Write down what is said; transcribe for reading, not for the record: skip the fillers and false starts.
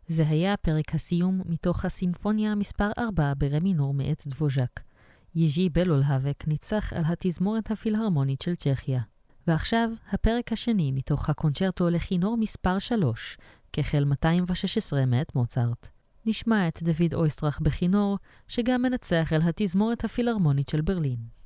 זה היה פרק הסיום מתוך הסימפוניה מספר 4 ברם מינור מאת דבוז'ק. יז'י בלולהבק ניצח על התזמורת הפילהרמונית של צ'כיה. ועכשיו הפרק השני מתוך הקונצ'רטו לכינור מספר 3, כחל 216 מאת מוצרט. נשמע את דוד אויסטרח בכינור, שגם מנצח על התזמורת הפילהרמונית של ברלין.